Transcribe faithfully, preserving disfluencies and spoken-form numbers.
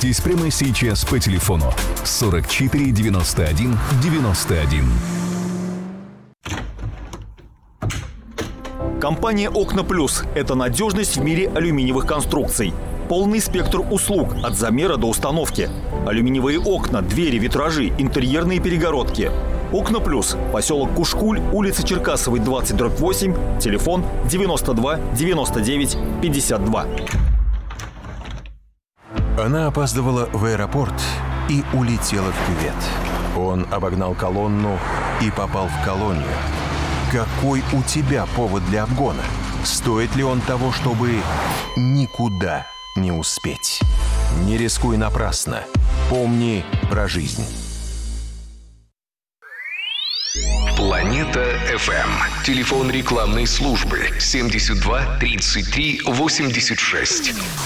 Записывайтесь прямо сейчас по телефону сорок четыре девяносто один девяносто один. Компания «Окна Плюс» – это надежность в мире алюминиевых конструкций. Полный спектр услуг от замера до установки. Алюминиевые окна, двери, витражи, интерьерные перегородки. «Окна Плюс», поселок Кушкуль, улица Черкасовой, двадцать дробь восемь, телефон девяносто два девяносто девять пятьдесят два. Она опаздывала в аэропорт и улетела в кювет. Он обогнал колонну и попал в колонию. Какой у тебя повод для обгона? Стоит ли он того, чтобы никуда не успеть? Не рискуй напрасно. Помни про жизнь. Планета эф эм. Телефон рекламной службы семьдесят два тридцать три восемьдесят шесть.